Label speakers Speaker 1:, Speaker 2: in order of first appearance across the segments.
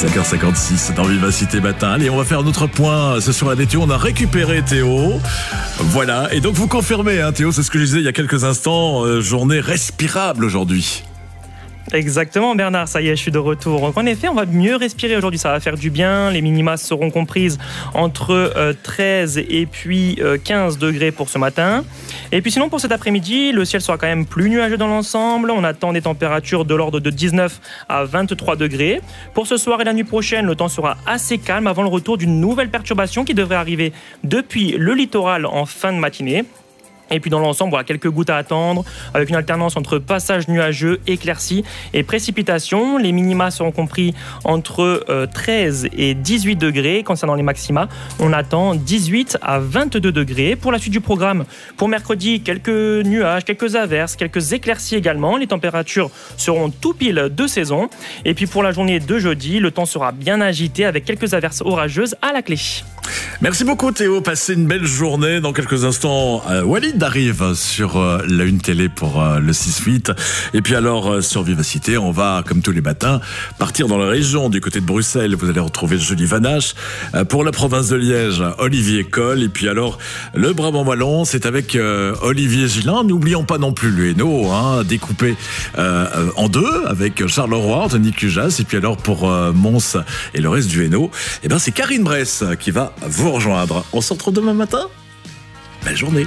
Speaker 1: 5h56 dans Vivacité Matin. Allez, on va faire notre point ce soir à des Théo. On a récupéré Théo. Voilà. Et donc vous confirmez, hein, Théo, c'est ce que je disais il y a quelques instants, journée respirable aujourd'hui.
Speaker 2: Exactement Bernard, ça y est, je suis de retour. Donc en effet, on va mieux respirer aujourd'hui, ça va faire du bien. Les minima seront comprises entre 13 et puis 15 degrés pour ce matin. Et puis sinon pour cet après-midi, le ciel sera quand même plus nuageux dans l'ensemble. On attend des températures de l'ordre de 19 à 23 degrés. Pour ce soir et la nuit prochaine, le temps sera assez calme avant le retour d'une nouvelle perturbation qui devrait arriver depuis le littoral en fin de matinée. Et puis dans l'ensemble, voilà, quelques gouttes à attendre, avec une alternance entre passages nuageux, éclaircies et précipitations. Les minima seront compris entre 13 et 18 degrés. Concernant les maxima, on attend 18 à 22 degrés. Pour la suite du programme, pour mercredi, quelques nuages, quelques averses, quelques éclaircies également. Les températures seront tout pile de saison. Et puis pour la journée de jeudi, le temps sera bien agité avec quelques averses orageuses à la clé.
Speaker 1: Merci beaucoup Théo, passez une belle journée. Dans quelques instants, Walid arrive sur la Une Télé pour le 6-8. Et puis alors sur Vivacité, on va comme tous les matins partir dans la région du côté de Bruxelles. Vous allez retrouver Julie Vanache. Pour la province de Liège, Olivier Coll. Et puis alors le Brabant Wallon, c'est avec Olivier Gillin. N'oublions pas non plus le Hainaut, hein, découpé en deux avec Charleroi, Anthony Cujas. Et puis alors pour Mons et le reste du Hainaut, eh ben, c'est Karine Bress qui va vous rejoindre. On se retrouve demain matin. Belle journée.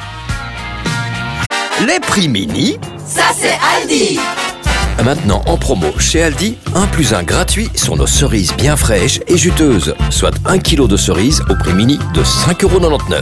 Speaker 3: Les prix mini,
Speaker 4: ça c'est Aldi.
Speaker 3: Maintenant en promo chez Aldi, 1+1 gratuit sur nos cerises bien fraîches et juteuses, soit 1 kg de cerises au prix mini de 5,99 €.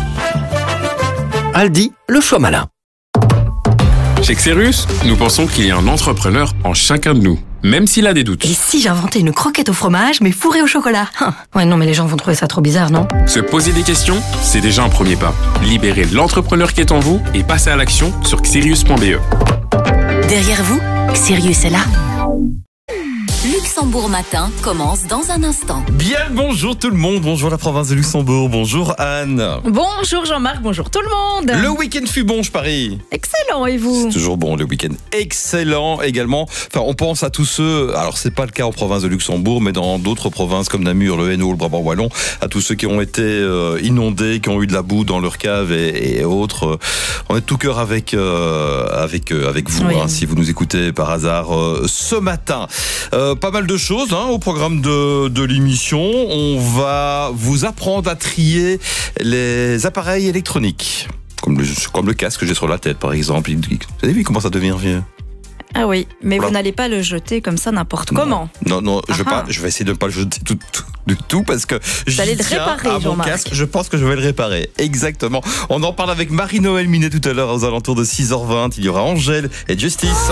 Speaker 3: Aldi, le choix malin.
Speaker 5: Chez Xerus, nous pensons qu'il y a un entrepreneur en chacun de nous, même s'il a des doutes.
Speaker 6: Et si j'inventais une croquette au fromage, mais fourrée au chocolat? Ouais, non, mais les gens vont trouver ça trop bizarre, non?
Speaker 5: Se poser des questions, c'est déjà un premier pas. Libérez l'entrepreneur qui est en vous et passez à l'action sur xerius.be.
Speaker 6: Derrière vous, Sirius est là.
Speaker 4: Luxembourg Matin commence dans un instant.
Speaker 7: Bien le bonjour tout le monde, bonjour la province de Luxembourg, bonjour Anne.
Speaker 8: Bonjour Jean-Marc, bonjour tout le monde.
Speaker 7: Le week-end fut bon, je parie.
Speaker 8: Excellent, et vous?
Speaker 7: C'est toujours bon le week-end, excellent également. Enfin, on pense à tous ceux, alors c'est pas le cas en province de Luxembourg, mais dans d'autres provinces comme Namur, le Hainaut, le Brabant Wallon, à tous ceux qui ont été inondés, qui ont eu de la boue dans leur cave et autres. On est de tout cœur avec vous, oui. Hein, si vous nous écoutez par hasard ce matin. Pas mal de choses au programme de l'émission. On va vous apprendre à trier les appareils électroniques, comme le casque que j'ai sur la tête par exemple. Vous avez vu comment ça devient vieux?
Speaker 8: Ah oui, mais voilà. Vous n'allez pas le jeter comme ça n'importe comment.
Speaker 7: Non, je vais essayer de ne pas le jeter du tout parce que
Speaker 8: vous allez le réparer, Jean-Marc.
Speaker 7: Casque, je pense que je vais le réparer. Exactement. On en parle avec Marie-Noël Minet tout à l'heure aux alentours de 6h20. Il y aura Angèle et Justice.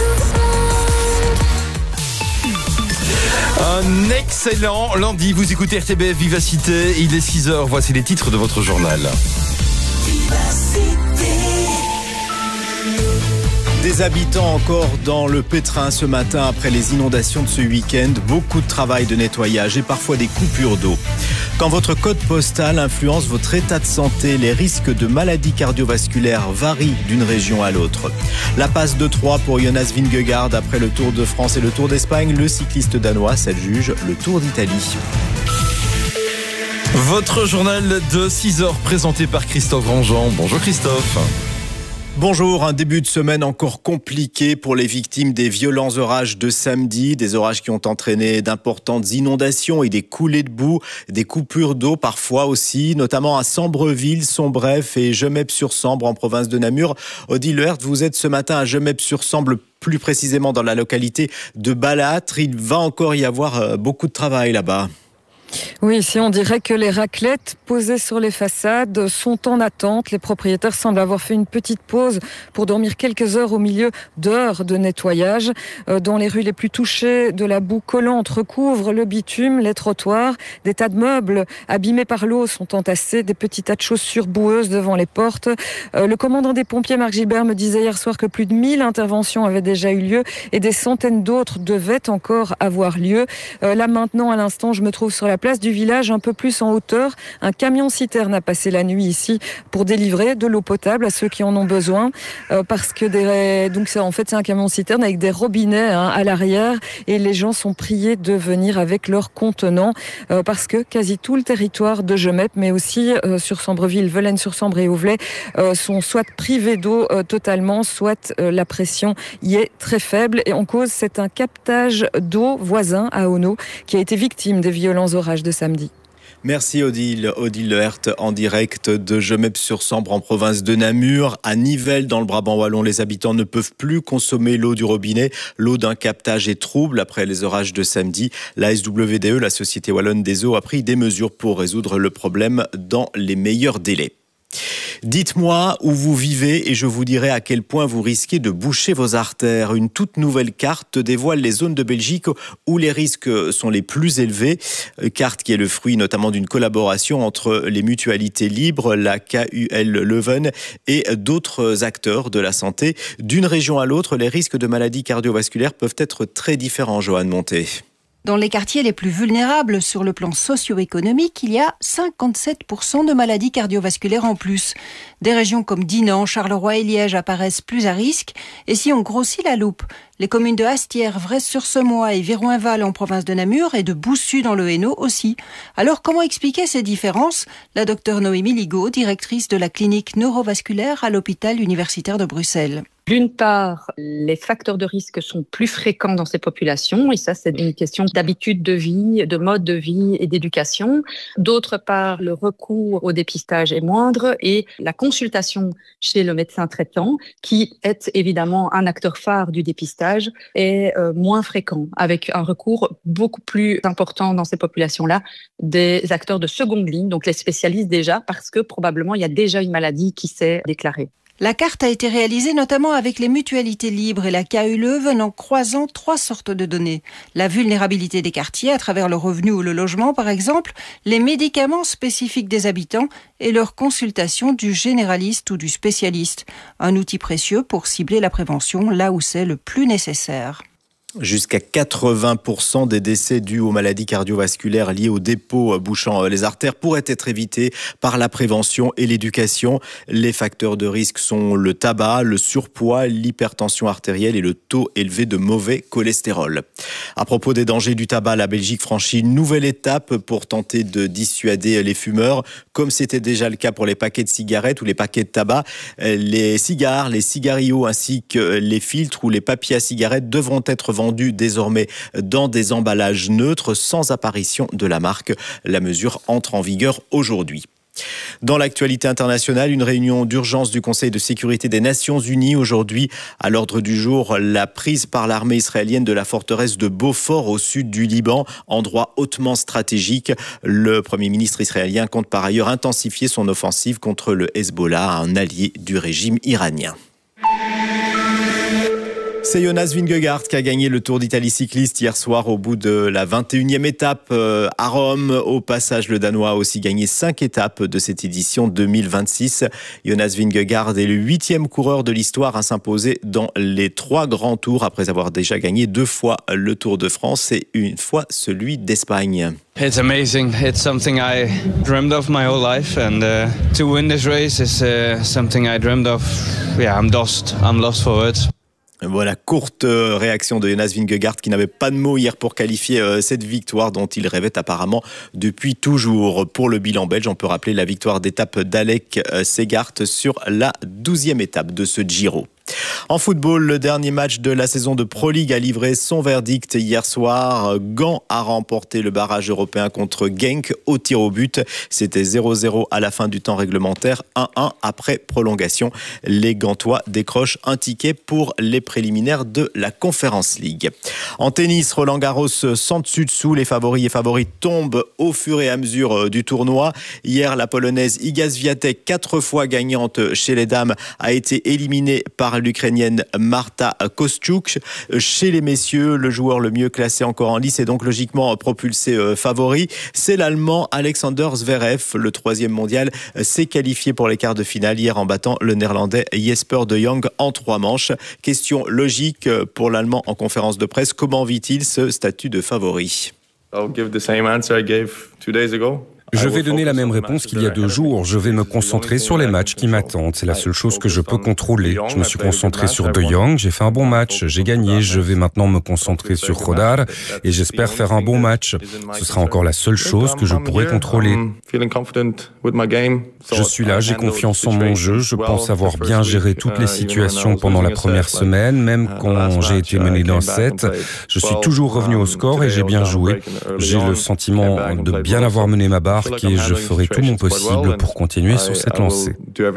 Speaker 7: Un excellent lundi, vous écoutez RTBF Vivacité, il est 6h, voici les titres de votre journal.
Speaker 9: Des habitants encore dans le pétrin ce matin après les inondations de ce week-end. Beaucoup de travail de nettoyage et parfois des coupures d'eau. Quand votre code postal influence votre état de santé, les risques de maladies cardiovasculaires varient d'une région à l'autre. La passe de 3 pour Jonas Vingegaard après le Tour de France et le Tour d'Espagne. Le cycliste danois s'adjuge le Tour d'Italie.
Speaker 7: Votre journal de 6h présenté par Christophe Grandjean. Bonjour Christophe.
Speaker 9: Bonjour, un début de semaine encore compliqué pour les victimes des violents orages de samedi. Des orages qui ont entraîné d'importantes inondations et des coulées de boue, des coupures d'eau parfois aussi, notamment à Sambreville, Sombref et Gemep-sur-Sambre en province de Namur. Odile Lehert, vous êtes ce matin à Gemep-sur-Sambre, plus précisément dans la localité de Balâtre. Il va encore y avoir beaucoup de travail là-bas.
Speaker 10: Oui, ici on dirait que les raclettes posées sur les façades sont en attente. Les propriétaires semblent avoir fait une petite pause pour dormir quelques heures au milieu d'heures de nettoyage. Dans les rues les plus touchées, de la boue collante recouvre le bitume, les trottoirs. Des tas de meubles abîmés par l'eau sont entassés, des petits tas de chaussures boueuses devant les portes. Le commandant des pompiers, Marc Gilbert, me disait hier soir que plus de 1000 interventions avaient déjà eu lieu et des centaines d'autres devaient encore avoir lieu. Là maintenant, à l'instant, je me trouve sur la place du village, un peu plus en hauteur, un camion-citerne a passé la nuit ici pour délivrer de l'eau potable à ceux qui en ont besoin. Parce que donc c'est un camion-citerne avec des robinets à l'arrière et les gens sont priés de venir avec leurs contenants parce que quasi tout le territoire de Gemep, mais aussi sur Sambreville, Velaines-sur-Sambre et Auvelais sont soit privés d'eau totalement, soit la pression y est très faible. Et en cause, c'est un captage d'eau voisin à Auneau qui a été victime des violents orages de samedi.
Speaker 9: Merci Odile Lehert en direct de Gemep-sur-Sambre en province de Namur. À Nivelles, dans le Brabant wallon, les habitants ne peuvent plus consommer l'eau du robinet. L'eau d'un captage est trouble après les orages de samedi. La SWDE, la Société wallonne des eaux, a pris des mesures pour résoudre le problème dans les meilleurs délais. Dites-moi où vous vivez et je vous dirai à quel point vous risquez de boucher vos artères. Une toute nouvelle carte dévoile les zones de Belgique où les risques sont les plus élevés. Carte qui est le fruit notamment d'une collaboration entre les mutualités libres, la KUL Leuven et d'autres acteurs de la santé. D'une région à l'autre, les risques de maladies cardiovasculaires peuvent être très différents, Joanne Monté.
Speaker 11: Dans les quartiers les plus vulnérables sur le plan socio-économique, il y a 57% de maladies cardiovasculaires en plus. Des régions comme Dinan, Charleroi et Liège apparaissent plus à risque. Et si on grossit la loupe, les communes de Hastières, Vresse-sur-Semois et Viroinval en province de Namur et de Boussu dans le Hainaut aussi. Alors comment expliquer ces différences ? La docteure Noémie Ligaud, directrice de la clinique neurovasculaire à l'hôpital universitaire de Bruxelles.
Speaker 12: D'une part, les facteurs de risque sont plus fréquents dans ces populations et ça, c'est une question d'habitude de vie, de mode de vie et d'éducation. D'autre part, le recours au dépistage est moindre et la consultation chez le médecin traitant, qui est évidemment un acteur phare du dépistage, est moins fréquent, avec un recours beaucoup plus important dans ces populations-là des acteurs de seconde ligne, donc les spécialistes déjà, parce que probablement il y a déjà une maladie qui s'est déclarée.
Speaker 11: La carte a été réalisée notamment avec les mutualités libres et la KU Leuven en croisant 3 sortes de données. La vulnérabilité des quartiers à travers le revenu ou le logement par exemple, les médicaments spécifiques des habitants et leur consultation du généraliste ou du spécialiste. Un outil précieux pour cibler la prévention là où c'est le plus nécessaire.
Speaker 9: Jusqu'à 80% des décès dus aux maladies cardiovasculaires liées aux dépôts bouchant les artères pourraient être évités par la prévention et l'éducation. Les facteurs de risque sont le tabac, le surpoids, l'hypertension artérielle et le taux élevé de mauvais cholestérol. À propos des dangers du tabac, la Belgique franchit une nouvelle étape pour tenter de dissuader les fumeurs. Comme c'était déjà le cas pour les paquets de cigarettes ou les paquets de tabac, les cigares, les cigarillos ainsi que les filtres ou les papiers à cigarettes devront être vendus désormais dans des emballages neutres sans apparition de la marque. La mesure entre en vigueur aujourd'hui. Dans l'actualité internationale, une réunion d'urgence du Conseil de sécurité des Nations Unies aujourd'hui. À l'ordre du jour, la prise par l'armée israélienne de la forteresse de Beaufort au sud du Liban, endroit hautement stratégique. Le Premier ministre israélien compte par ailleurs intensifier son offensive contre le Hezbollah, un allié du régime iranien. C'est Jonas Vingegaard qui a gagné le Tour d'Italie cycliste hier soir au bout de la 21e étape à Rome. Au passage, le Danois a aussi gagné 5 étapes de cette édition 2026. Jonas Vingegaard est le 8e coureur de l'histoire à s'imposer dans les 3 grands tours après avoir déjà gagné 2 fois le Tour de France et 1 fois celui d'Espagne.
Speaker 13: It's amazing. It's something I dreamed of my whole life, and to win this race is something I dreamed of. Yeah, I'm lost for words.
Speaker 9: Voilà, courte réaction de Jonas Vingegaard qui n'avait pas de mots hier pour qualifier cette victoire dont il rêvait apparemment depuis toujours. Pour le bilan belge, on peut rappeler la victoire d'étape d'Alec Segart sur la 12e étape de ce Giro. En football, le dernier match de la saison de Pro League a livré son verdict hier soir. Gand a remporté le barrage européen contre Genk au tir au but. C'était 0-0 à la fin du temps réglementaire, 1-1 après prolongation. Les Gantois décrochent un ticket pour les préliminaires de la Conference League. En tennis, Roland Garros sans dessus-dessous. Les favoris et favorites tombent au fur et à mesure du tournoi. Hier, la Polonaise Iga Swiatek, 4 fois gagnante chez les dames, a été éliminée par l'Ukrainienne Marta Kostyuk. Chez les messieurs, le joueur le mieux classé encore en lice est donc logiquement propulsé favori. C'est l'Allemand Alexander Zverev, le 3e mondial, s'est qualifié pour les quarts de finale hier en battant le Néerlandais Jesper de Jong en 3 manches. Question logique pour l'Allemand en conférence de presse, comment vit-il ce statut de favori ?
Speaker 14: I'll give the same answer I gave 2 days ago.
Speaker 15: Je vais donner la même réponse qu'il y a 2 jours. Je vais me concentrer sur les matchs qui m'attendent. C'est la seule chose que je peux contrôler. Je me suis concentré sur De Jong. J'ai fait un bon match. J'ai gagné. Je vais maintenant me concentrer sur Rodar et j'espère faire un bon match. Ce sera encore la seule chose que je pourrai contrôler. Je suis là, j'ai confiance en mon jeu. Je pense avoir bien géré toutes les situations pendant la première semaine, même quand j'ai été mené d'un set. Je suis toujours revenu au score et j'ai bien joué. J'ai le sentiment de bien avoir mené ma barre et je ferai tout mon possible pour continuer sur cette lancée.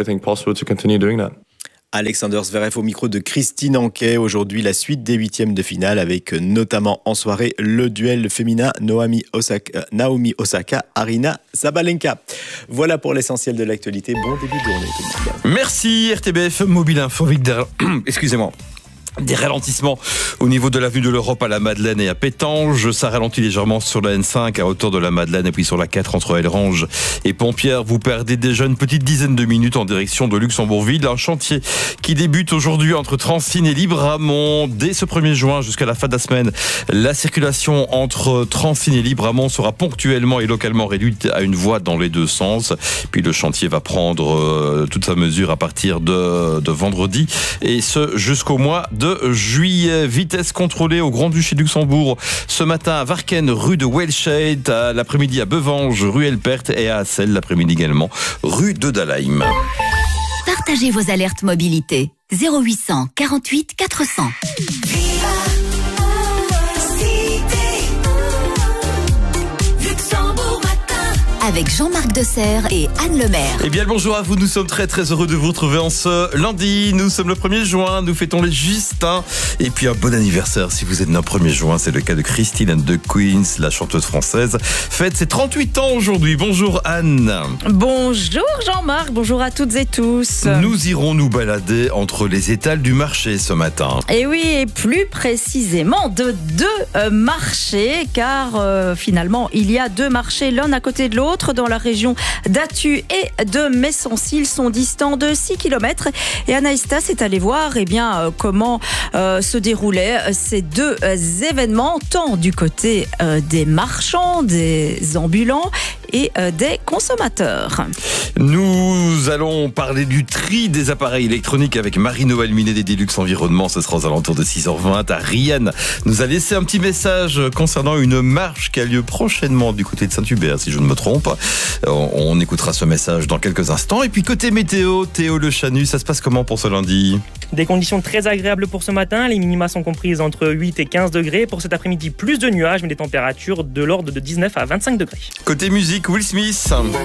Speaker 9: Alexander Zverev au micro de Christine Anquet. Aujourd'hui, la suite des 8e de finale avec notamment en soirée le duel féminin Naomi Osaka, Aryna Sabalenka. Voilà pour l'essentiel de l'actualité. Bon début de journée tout le monde.
Speaker 7: Merci RTBF Mobile Info. Excusez-moi. Des ralentissements au niveau de l'avenue de l'Europe à la Madeleine et à Pétange. Ça ralentit légèrement sur la N5 à hauteur de la Madeleine et puis sur la 4 entre Elrange et Pompierre. Vous perdez déjà une petite dizaine de minutes en direction de Luxembourgville. Un chantier qui débute aujourd'hui entre Transilles et Libramont. Dès ce 1er juin jusqu'à la fin de la semaine, la circulation entre Transilles et Libramont sera ponctuellement et localement réduite à une voie dans les 2 sens. Puis le chantier va prendre toute sa mesure à partir de vendredi et ce jusqu'au mois de juillet. Vitesse contrôlée au Grand-Duché de Luxembourg ce matin à Varken, rue de Welshade, à l'après-midi à Bevange, rue Elpert et à Assel, l'après-midi également, rue de Dalheim.
Speaker 4: Partagez vos alertes mobilité. 0800 48 400. Avec Jean-Marc Desserre et Anne Lemaire.
Speaker 7: Eh bien, bonjour à vous. Nous sommes très heureux de vous retrouver en ce lundi. Nous sommes le 1er juin. Nous fêtons les Justins. Et puis, un bon anniversaire si vous êtes né le 1er juin. C'est le cas de Christine and the Queens, la chanteuse française. Fête ses 38 ans aujourd'hui. Bonjour Anne.
Speaker 8: Bonjour Jean-Marc. Bonjour à toutes et tous.
Speaker 7: Nous irons nous balader entre les étals du marché ce matin.
Speaker 8: Et oui, et plus précisément de 2 marchés. Car finalement, il y a 2 marchés l'un à côté de l'autre. Dans la région d'Attu et de Messancy. Ils sont distants de 6 km. Et Anaïstas est allé voir comment se déroulaient ces 2 événements, tant du côté des marchands, des ambulants et des consommateurs.
Speaker 7: Nous allons parler du tri des appareils électroniques avec Marie-Noël Minet des Deluxe Environnement. Ce sera aux alentours de 6h20. Ariane nous a laissé un petit message concernant une marche qui a lieu prochainement du côté de Saint-Hubert, si je ne me trompe. On écoutera ce message dans quelques instants. Et puis côté météo, Théo Le Chanu, ça se passe comment pour ce lundi ?
Speaker 2: Des conditions très agréables pour ce matin. Les minima sont comprises entre 8 et 15 degrés. Pour cet après-midi, plus de nuages, mais des températures de l'ordre de 19 à 25 degrés.
Speaker 7: Côté musique, Will Smith.